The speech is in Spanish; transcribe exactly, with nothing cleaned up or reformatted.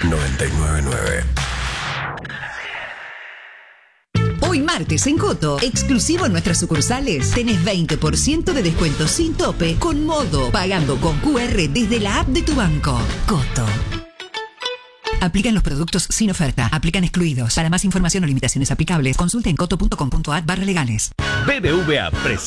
noventa y nueve punto nueve. Hoy martes en Coto, exclusivo en nuestras sucursales, tenés veinte por ciento de descuento sin tope con Modo, pagando con Q R desde la app de tu banco. Coto. Aplican los productos sin oferta. Aplican excluidos. Para más información o limitaciones aplicables, consulte en coto punto com punto a r barra legales. B B V A presenta